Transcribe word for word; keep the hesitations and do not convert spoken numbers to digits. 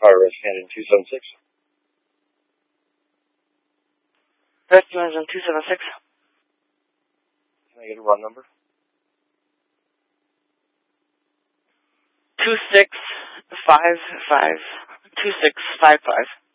Fire Rescue Engine two seven six. Rescue Engine two seven six. Can I get a run number? Two six five five. Two six five five.